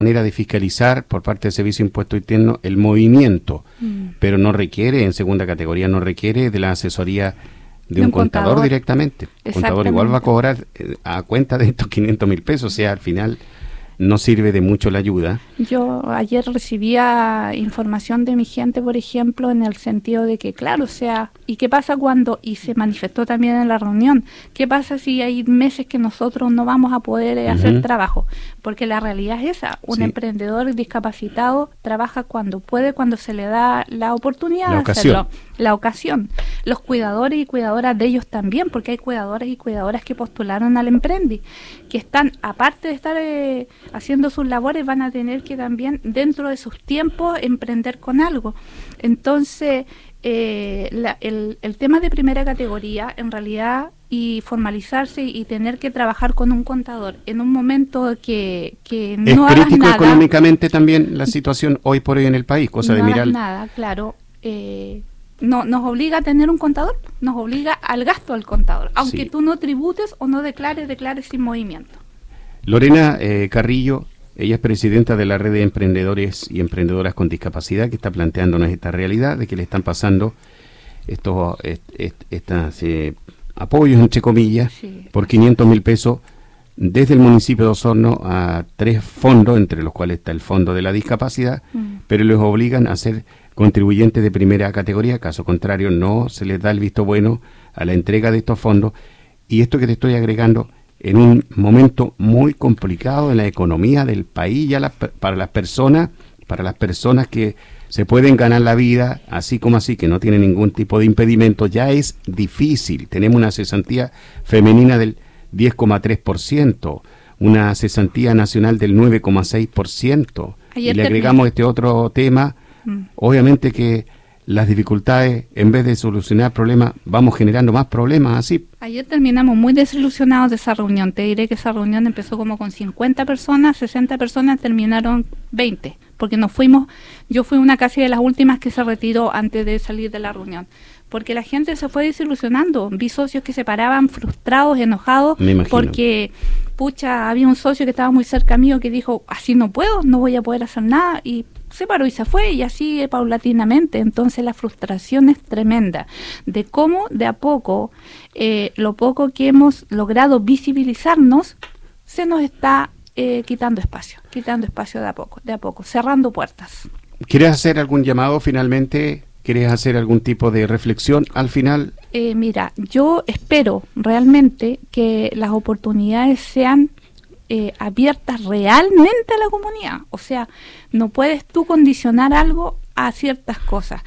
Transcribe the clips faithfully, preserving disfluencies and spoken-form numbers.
manera de fiscalizar por parte del Servicio de Impuesto Interno el movimiento, mm. pero no requiere, en segunda categoría, no requiere de la asesoría de, de un, un contador, contador directamente. El contador igual va a cobrar eh, a cuenta de estos quinientos mil pesos, o sea, al final no sirve de mucho la ayuda. Yo ayer recibía información de mi gente, por ejemplo, en el sentido de que, claro, o sea, ¿y qué pasa cuando, y se manifestó también en la reunión, qué pasa si hay meses que nosotros no vamos a poder eh, uh-huh. hacer trabajo? Porque la realidad es esa, un sí. emprendedor discapacitado trabaja cuando puede, cuando se le da la oportunidad la de ocasión. hacerlo, la ocasión. Los cuidadores y cuidadoras de ellos también, porque hay cuidadores y cuidadoras que postularon al Emprendi, que están, aparte de estar eh, haciendo sus labores, van a tener que también, dentro de sus tiempos, emprender con algo. Entonces, eh, la, el, el tema de primera categoría, en realidad, y formalizarse y tener que trabajar con un contador en un momento que, que no es hagas crítico nada, económicamente también la situación hoy por hoy en el país, cosa no de mirar nada, claro, eh, no, nos obliga a tener un contador, nos obliga al gasto del contador, aunque sí. tú no tributes o no declares, declares sin movimiento. Lorena eh, Carrillo, ella es presidenta de la red de emprendedores y emprendedoras con discapacidad, que está planteándonos esta realidad de que le están pasando estos est, est, estas eh, apoyos, entre comillas, sí. por quinientos mil pesos desde el municipio de Osorno a tres fondos, entre los cuales está el fondo de la discapacidad, mm. pero les obligan a ser contribuyentes de primera categoría, caso contrario no se les da el visto bueno a la entrega de estos fondos. Y esto que te estoy agregando en un momento muy complicado en la economía del país, ya la, para las personas, para las personas que se pueden ganar la vida, así como así, que no tienen ningún tipo de impedimento, ya es difícil. Tenemos una cesantía femenina del diez coma tres por ciento, una cesantía nacional del nueve coma seis por ciento, y le agregamos este otro tema, mm. obviamente que las dificultades, en vez de solucionar problemas, vamos generando más problemas así. Ayer terminamos muy desilusionados de esa reunión. Te diré que esa reunión empezó como con cincuenta personas, sesenta personas, terminaron veinte, porque nos fuimos, yo fui una casi de las últimas que se retiró antes de salir de la reunión, porque la gente se fue desilusionando. Vi socios que se paraban frustrados, enojados, porque, pucha, había un socio que estaba muy cerca mío que dijo, así no puedo, no voy a poder hacer nada, y se paró y se fue, y así paulatinamente. Entonces la frustración es tremenda de cómo de a poco, eh, lo poco que hemos logrado visibilizarnos, se nos está eh, quitando espacio, quitando espacio de a poco, de a poco, cerrando puertas. ¿Quieres hacer algún llamado finalmente? ¿Quieres hacer algún tipo de reflexión al final? Eh, mira, yo espero realmente que las oportunidades sean Eh, abiertas realmente a la comunidad. O sea, no puedes tú condicionar algo a ciertas cosas.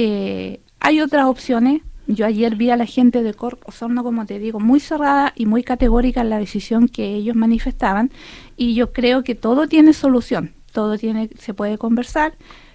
Eh, hay otras opciones. Yo ayer vi a la gente de Corp Osorno, como te digo, muy cerrada y muy categórica en la decisión que ellos manifestaban, y yo creo que todo tiene solución, todo tiene, se puede conversar.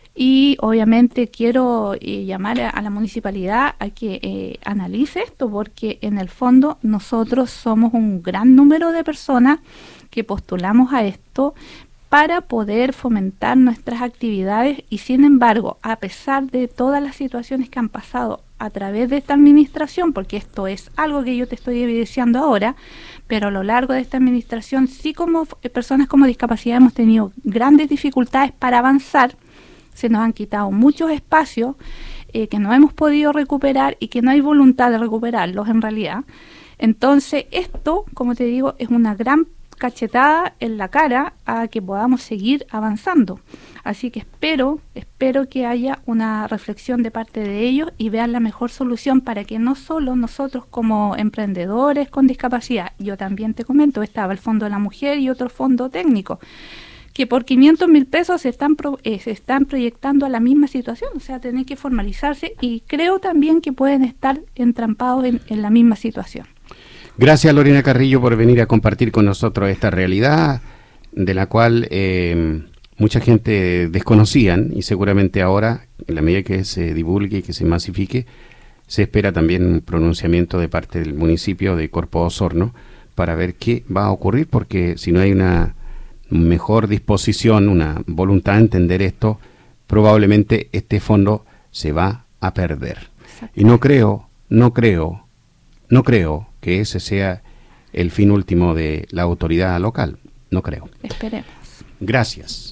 Y obviamente quiero eh, llamar a, a la municipalidad a que eh, analice esto, porque en el fondo nosotros somos un gran número de personas que postulamos a esto para poder fomentar nuestras actividades, y sin embargo, a pesar de todas las situaciones que han pasado a través de esta administración, porque esto es algo que yo te estoy evidenciando ahora, pero a lo largo de esta administración, sí, como eh, personas con discapacidad hemos tenido grandes dificultades para avanzar. Se nos han quitado muchos espacios eh, que no hemos podido recuperar y que no hay voluntad de recuperarlos en realidad. Entonces esto, como te digo, es una gran cachetada en la cara a que podamos seguir avanzando. Así que espero, espero que haya una reflexión de parte de ellos y vean la mejor solución para que no solo nosotros como emprendedores con discapacidad, yo también te comento, estaba el Fondo de la Mujer y otro fondo técnico, que por quinientos mil pesos se están, pro, eh, se están proyectando a la misma situación, o sea, tienen que formalizarse, y creo también que pueden estar entrampados en, en la misma situación. Gracias, Lorena Carrillo, por venir a compartir con nosotros esta realidad de la cual eh, mucha gente desconocían, y seguramente ahora, en la medida que se divulgue y que se masifique, se espera también un pronunciamiento de parte del municipio de Corp Osorno para ver qué va a ocurrir, porque si no hay una mejor disposición, una voluntad de entender esto, probablemente este fondo se va a perder. Y no creo, no creo, no creo que ese sea el fin último de la autoridad local. No creo. Esperemos. Gracias.